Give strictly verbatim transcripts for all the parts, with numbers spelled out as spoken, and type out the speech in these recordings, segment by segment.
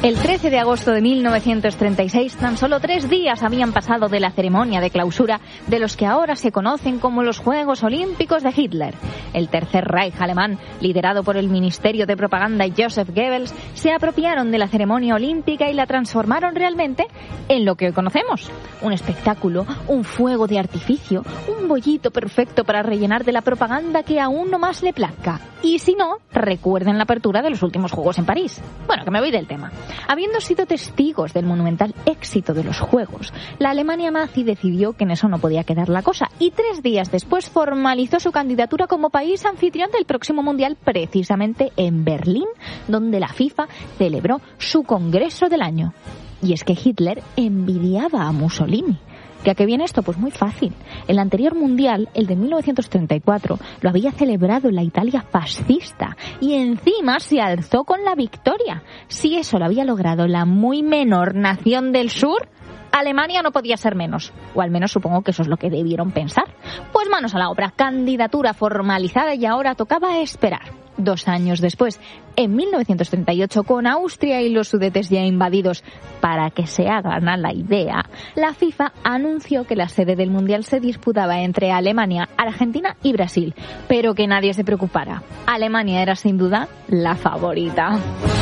El trece de agosto de mil novecientos treinta y seis, tan solo tres días habían pasado de la ceremonia de clausura de los que ahora se conocen como los Juegos Olímpicos de Hitler. El Tercer Reich alemán, liderado por el Ministerio de Propaganda y Joseph Goebbels, se apropiaron de la ceremonia olímpica y la transformaron realmente en lo que hoy conocemos. Un espectáculo, un fuego de artificio, un bollito perfecto para rellenar de la propaganda que a uno más le plazca. Y si no, recuerden la apertura de los últimos Juegos en París. Bueno, que me voy del tema. Habiendo sido testigos del monumental éxito de los Juegos, la Alemania nazi decidió que en eso no podía quedar la cosa y tres días después formalizó su candidatura como país anfitrión del próximo Mundial precisamente en Berlín, donde la FIFA celebró su congreso del año. Y es que Hitler envidiaba a Mussolini. ¿Y a qué viene esto? Pues muy fácil. El anterior mundial, el de mil novecientos treinta y cuatro, lo había celebrado en la Italia fascista y encima se alzó con la victoria. Si eso lo había logrado la muy menor nación del sur, Alemania no podía ser menos, o al menos supongo que eso es lo que debieron pensar. Pues manos a la obra, candidatura formalizada y ahora tocaba esperar. Dos años después, en mil novecientos treinta y ocho, con Austria y los Sudetes ya invadidos, para que se hagan a la idea, la FIFA anunció que la sede del Mundial se disputaba entre Alemania, Argentina y Brasil, pero que nadie se preocupara. Alemania era sin duda la favorita.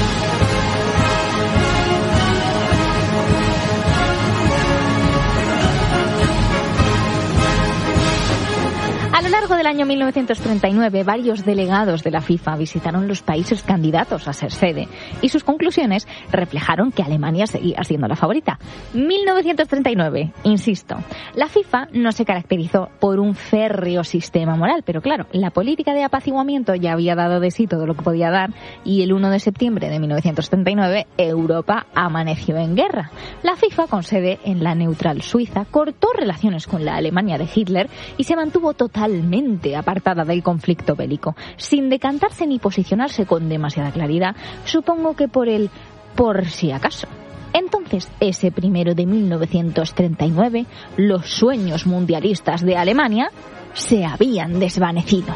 A lo largo del año mil novecientos treinta y nueve, varios delegados de la FIFA visitaron los países candidatos a ser sede y sus conclusiones reflejaron que Alemania seguía siendo la favorita. mil novecientos treinta y nueve, insisto, la FIFA no se caracterizó por un férreo sistema moral, pero claro, la política de apaciguamiento ya había dado de sí todo lo que podía dar y el primero de septiembre de mil novecientos treinta y nueve Europa amaneció en guerra. La FIFA, con sede en la neutral Suiza, cortó relaciones con la Alemania de Hitler y se mantuvo totalmente apartada del conflicto bélico, sin decantarse ni posicionarse con demasiada claridad, supongo que por el por si acaso. Entonces, ese primero de mil novecientos treinta y nueve, los sueños mundialistas de Alemania se habían desvanecido.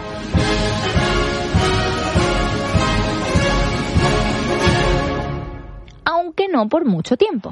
Aunque no por mucho tiempo.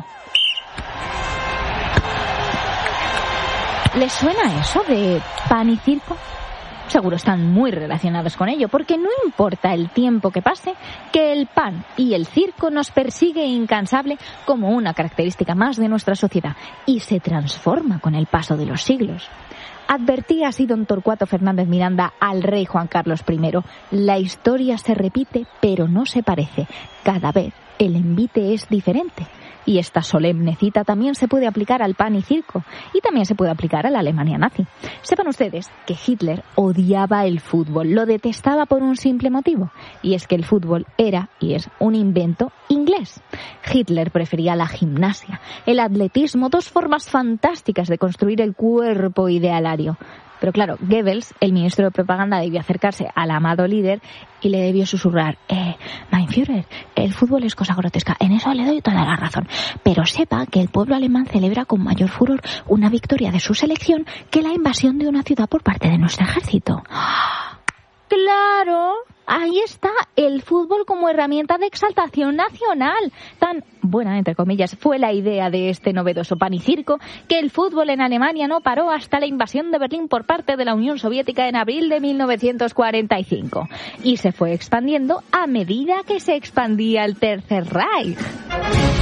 ¿Les suena eso de pan y circo? Seguro están muy relacionados con ello, porque no importa el tiempo que pase, que el pan y el circo nos persigue incansable como una característica más de nuestra sociedad y se transforma con el paso de los siglos. Advertía así don Torcuato Fernández Miranda al rey Juan Carlos primero, la historia se repite pero no se parece, cada vez el envite es diferente. Y esta solemne cita también se puede aplicar al pan y circo y también se puede aplicar a la Alemania nazi. Sepan ustedes que Hitler odiaba el fútbol, lo detestaba por un simple motivo, y es que el fútbol era y es un invento inglés. Hitler prefería la gimnasia, el atletismo, dos formas fantásticas de construir el cuerpo idealario. Pero claro, Goebbels, el ministro de propaganda, debió acercarse al amado líder y le debió susurrar, eh, mein Führer, el fútbol es cosa grotesca, en eso le doy toda la razón, pero sepa que el pueblo alemán celebra con mayor furor una victoria de su selección que la invasión de una ciudad por parte de nuestro ejército. ¡Claro! Ahí está, el fútbol como herramienta de exaltación nacional. Tan buena, entre comillas, fue la idea de este novedoso pan y circo que el fútbol en Alemania no paró hasta la invasión de Berlín por parte de la Unión Soviética en abril de mil novecientos cuarenta y cinco. Y se fue expandiendo a medida que se expandía el Tercer Reich.